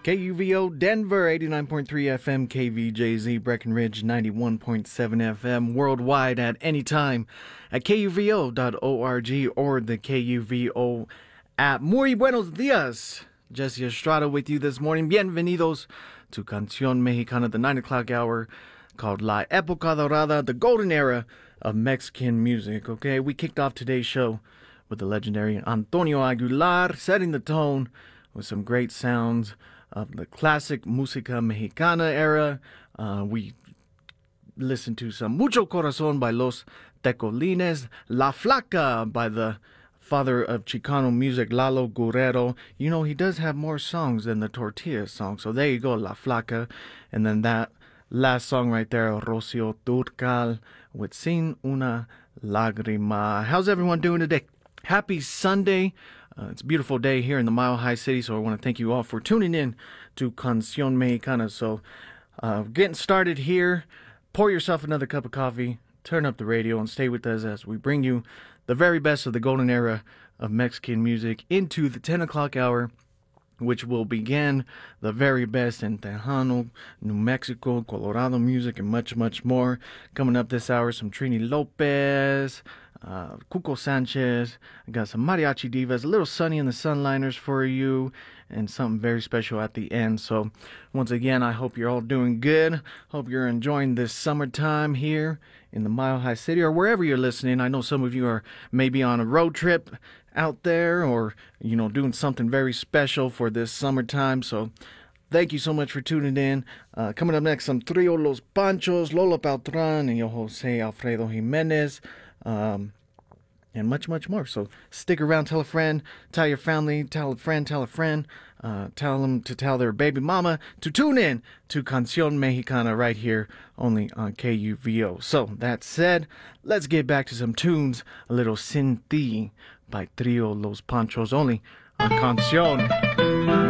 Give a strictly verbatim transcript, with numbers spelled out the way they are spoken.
K U V O Denver, eighty-nine point three F M, K V J Z Breckenridge, ninety-one point seven F M, worldwide at any time at K U V O dot org or the K U V O app. Muy buenos dias. Jesse Estrada with you this morning. Bienvenidos to Canción Mexicana, the nine o'clock hour called La Época Dorada, the golden era of Mexican music. Okay, we kicked off today's show with the legendary Antonio Aguilar, setting the tone with some great sounds of the classic Música Mexicana era. Uh, we listened to some Mucho Corazón by Los Tecolines, La Flaca by the father of Chicano music, Lalo Guerrero. You know, he does have more songs than the Tortilla song, so there you go, La Flaca. And then that last song right there, Rocio Turcal with Sin Una Lágrima. How's everyone doing today? Happy Sunday. Uh, it's a beautiful day here in the Mile High City, so I want to thank you all for tuning in to Canción Mexicana. So, uh, getting started here. Pour yourself another cup of coffee, turn up the radio, and stay with us as we bring you the very best of the golden era of Mexican music into the ten o'clock hour, which will begin the very best in Tejano, New Mexico, Colorado music, and much, much more. Coming up this hour, some Trini Lopez, uh, Cuco Sanchez. I got some Mariachi Divas, a little Sunny and the Sunliners for you, and something very special at the end. So, once again, I hope you're all doing good. Hope you're enjoying this summertime here in the Mile High City or wherever you're listening. I know some of you are maybe on a road trip out there or, you know, doing something very special for this summertime. So thank you so much for tuning in. Uh, coming up next, some Trio Los Panchos, Lola Beltran, and yo Jose Alfredo Jimenez, um, and much, much more. So stick around, tell a friend, tell your family, tell a friend, tell a friend, uh, tell them to tell their baby mama to tune in to Canción Mexicana right here only on K U V O. So that said, let's get back to some tunes. A little Sin Ti by Trio Los Panchos only on Canción